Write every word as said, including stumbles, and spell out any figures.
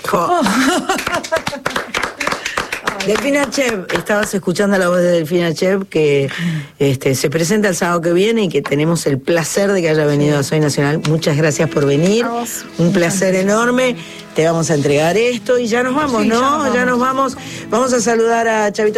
Oh. Delfina Chev, estabas escuchando la voz de Delfina Chev, que este, se presenta el sábado que viene y que tenemos el placer de que haya venido a Soy Nacional. Muchas gracias por venir, un placer enorme. Te vamos a entregar esto y ya nos vamos, Sí, ¿no? ya nos vamos. Ya nos vamos. Vamos a saludar a Chavito